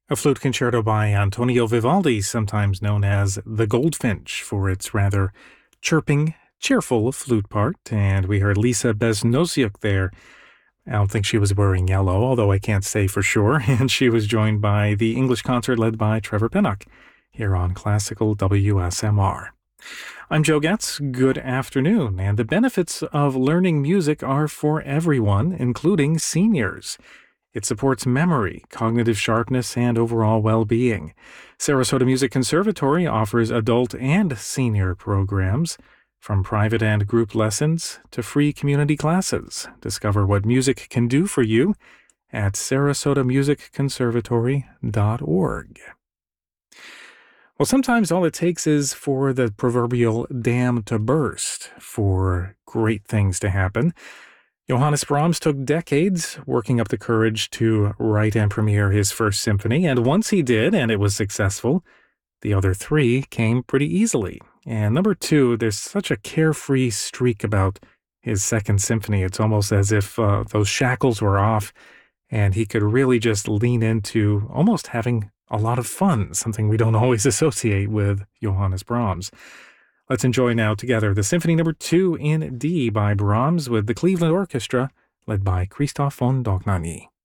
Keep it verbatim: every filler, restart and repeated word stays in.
A flute concerto by Antonio Vivaldi, sometimes known as the Goldfinch, for its rather chirping, cheerful flute part. And we heard Lisa Besnosiuk there. I don't think she was wearing yellow, although I can't say for sure. And she was joined by the English concert led by Trevor Pinnock here on Classical W S M R. I'm Joe Getz. Good afternoon. And the benefits of learning music are for everyone, including seniors. It supports memory, cognitive sharpness, and overall well-being. Sarasota Music Conservatory offers adult and senior programs, from private and group lessons to free community classes. Discover what music can do for you at sarasota music conservatory dot org. Well, sometimes all it takes is for the proverbial dam to burst for great things to happen. Johannes Brahms took decades working up the courage to write and premiere his first symphony, and once he did, and it was successful, the other three came pretty easily. And number two, there's such a carefree streak about his second symphony. It's almost as if uh, those shackles were off, and he could really just lean into almost having a lot of fun, something we don't always associate with Johannes Brahms. Let's enjoy now together the Symphony Number two in D by Brahms with the Cleveland Orchestra, led by Christoph von Dohnanyi.